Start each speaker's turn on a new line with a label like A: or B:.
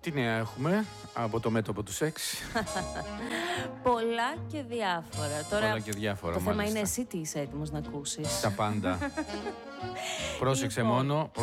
A: Τι νέα έχουμε από το μέτωπο του σεξ?
B: Πολλά και διάφορα. Τώρα,
A: πολλά και διάφορα,
B: το θέμα
A: μάλιστα.
B: είναι εσύ τι είσαι έτοιμος να ακούσεις.
A: Τα πάντα. Πρόσεξε
B: Λοιπόν.
A: μόνο.